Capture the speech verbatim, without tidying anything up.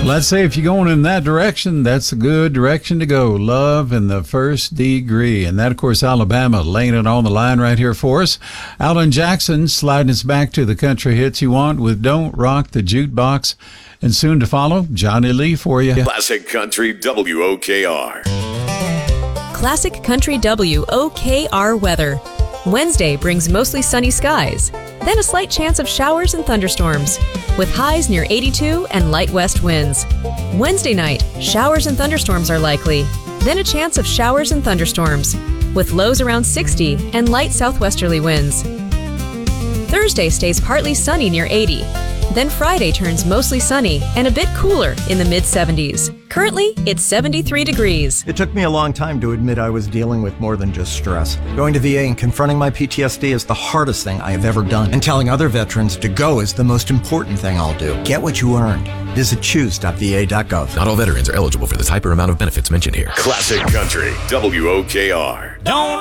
Let's say if you're going in that direction, that's a good direction to go. Love in the First Degree. And that, of course, Alabama laying it on the line right here for us. Alan Jackson sliding us back to the country hits you want with Don't Rock the Jukebox. And soon to follow, Johnny Lee for you. Classic Country W O K R. Classic Country W O K R weather. Wednesday brings mostly sunny skies, then a slight chance of showers and thunderstorms, with highs near eighty-two and light west winds. Wednesday night, showers and thunderstorms are likely, then a chance of showers and thunderstorms, with lows around sixty and light southwesterly winds. Thursday stays partly sunny near eighty. Then Friday turns mostly sunny and a bit cooler in the mid seventies. Currently, it's seventy-three degrees. It took me a long time to admit I was dealing with more than just stress. Going to V A and confronting my P T S D is the hardest thing I have ever done. And telling other veterans to go is the most important thing I'll do. Get what you earned. Visit choose dot v a dot gov. Not all veterans are eligible for the type or amount of benefits mentioned here. Classic Country W O K R. Don't